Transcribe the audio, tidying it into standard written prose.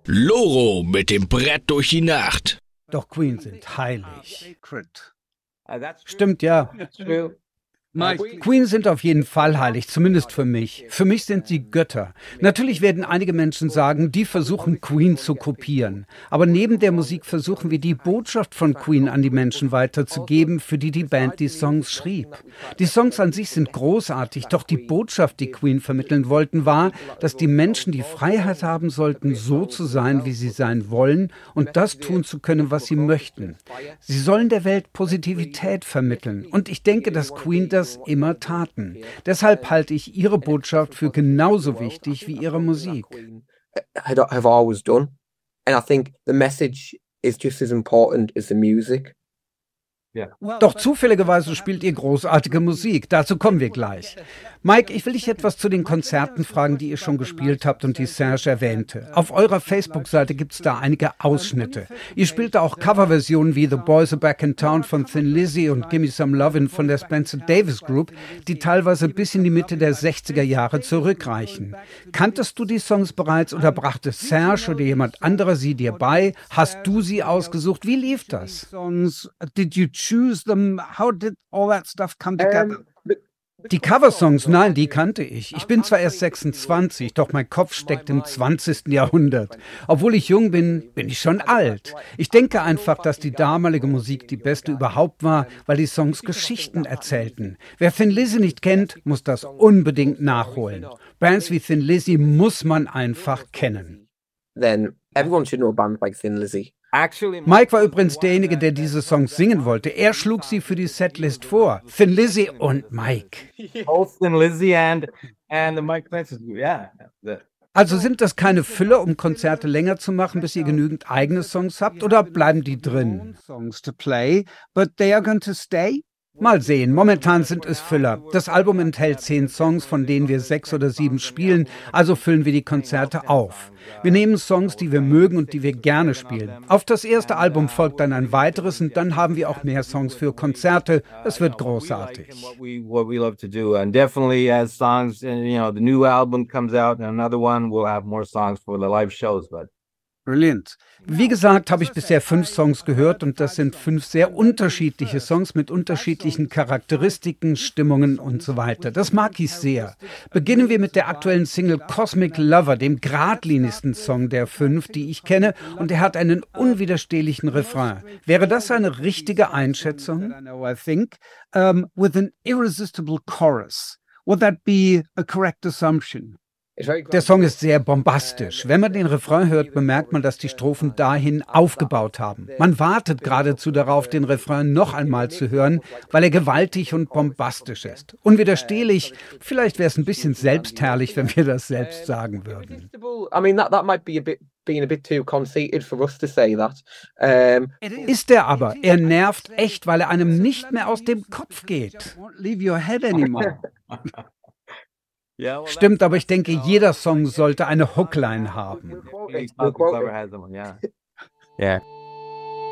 Loro mit dem Brett durch die Nacht. Doch Queen sind heilig. Stimmt, ja. Queen sind auf jeden Fall heilig, zumindest für mich. Für mich sind sie Götter. Natürlich werden einige Menschen sagen, die versuchen Queen zu kopieren. Aber neben der Musik versuchen wir die Botschaft von Queen an die Menschen weiterzugeben, für die die Band die Songs schrieb. Die Songs an sich sind großartig, doch die Botschaft, die Queen vermitteln wollten, war, dass die Menschen die Freiheit haben sollten, so zu sein, wie sie sein wollen und das tun zu können, was sie möchten. Sie sollen der Welt Positivität vermitteln. Und ich denke, dass Queen das immer taten. Deshalb halte ich ihre Botschaft für genauso wichtig wie ihre Musik. Have always done. And I think the message is just as important as the music. Doch zufälligerweise spielt ihr großartige Musik. Dazu kommen wir gleich. Mike, ich will dich etwas zu den Konzerten fragen, die ihr schon gespielt habt und die Serge erwähnte. Auf eurer Facebook-Seite gibt es da einige Ausschnitte. Ihr spielt da auch Coverversionen wie The Boys Are Back in Town von Thin Lizzy und Gimme Some Lovin' von der Spencer Davis Group, die teilweise bis in die Mitte der 60er Jahre zurückreichen. Kanntest du die Songs bereits oder brachte Serge oder jemand anderer sie dir bei? Hast du sie ausgesucht? Wie lief das? Did you choose them? How did all that stuff come together? Die Coversongs, nein, die kannte ich. Ich bin zwar erst 26, doch mein Kopf steckt im 20. Jahrhundert. Obwohl ich jung bin, bin ich schon alt. Ich denke einfach, dass die damalige Musik die beste überhaupt war, weil die Songs Geschichten erzählten. Wer Thin Lizzy nicht kennt, muss das unbedingt nachholen. Bands wie Thin Lizzy muss man einfach kennen. Then everyone should know a band like Thin Lizzy. Mike war übrigens derjenige, der diese Songs singen wollte. Er schlug sie für die Setlist vor. Thin Lizzy und Mike. Both Thin Lizzy and the Mike Francis, yeah. Also sind das keine Füller, um Konzerte länger zu machen, bis ihr genügend eigene Songs habt, oder bleiben die drin? Songs to play, but they are going to stay? Mal sehen, momentan sind es Füller. Das Album enthält 10 Songs, von denen wir 6 oder 7 spielen, also füllen wir die Konzerte auf. Wir nehmen Songs, die wir mögen und die wir gerne spielen. Auf das erste Album folgt dann ein weiteres und dann haben wir auch mehr Songs für Konzerte. Es wird großartig. What we love to do, and definitely as songs, the new album comes out and another one, we'll have more songs for the live shows, but Brilliant. Wie gesagt, habe ich bisher 5 Songs gehört und das sind 5 sehr unterschiedliche Songs mit unterschiedlichen Charakteristiken, Stimmungen und so weiter. Das mag ich sehr. Beginnen wir mit der aktuellen Single Cosmic Lover, dem geradlinigsten Song der 5, die ich kenne, und er hat einen unwiderstehlichen Refrain. Wäre das eine richtige Einschätzung? I think with an irresistible chorus. Would that be a correct assumption? Der Song ist sehr bombastisch. Wenn man den Refrain hört, bemerkt man, dass die Strophen dahin aufgebaut haben. Man wartet geradezu darauf, den Refrain noch einmal zu hören, weil er gewaltig und bombastisch ist. Unwiderstehlich, vielleicht wäre es ein bisschen selbstherrlich, wenn wir das selbst sagen würden. I mean, that might be being a bit too conceited for us to say that. Ist er aber. Er nervt echt, weil er einem nicht mehr aus dem Kopf geht. Won't leave your head anymore. Stimmt, aber ich denke, jeder Song sollte eine Hookline haben. Clever has them, yeah.